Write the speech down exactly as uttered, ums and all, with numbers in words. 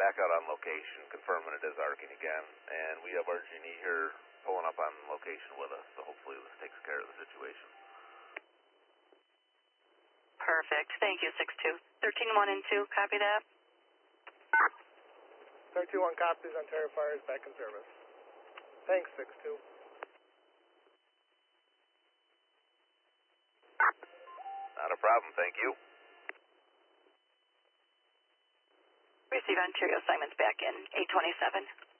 back out on location, confirming it is arcing again, and we have our Genie here pulling up on location with us, so hopefully this takes care of the situation. Perfect. Thank you, six two. thirteen one and two, copy that. thirteen one copies, Ontario Fire is back in service. Thanks, six two. Not a problem, thank you. Receive Ontario assignments back in eight twenty-seven.